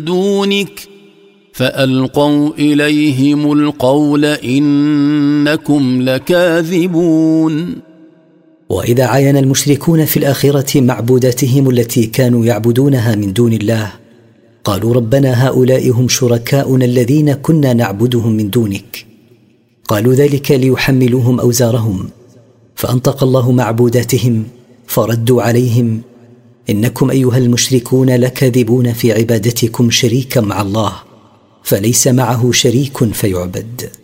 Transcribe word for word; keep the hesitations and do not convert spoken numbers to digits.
دونك فألقوا إليهم القول إنكم لكاذبون. وإذا عاين المشركون في الآخرة معبوداتهم التي كانوا يعبدونها من دون الله قالوا ربنا هؤلاء هم شركاؤنا الذين كنا نعبدهم من دونك. قالوا ذلك ليحملوهم أوزارهم، فأنطق الله معبوداتهم فردوا عليهم إنكم أيها المشركون لكاذبون في عبادتكم شريكا مع الله، فليس معه شريك فيعبد.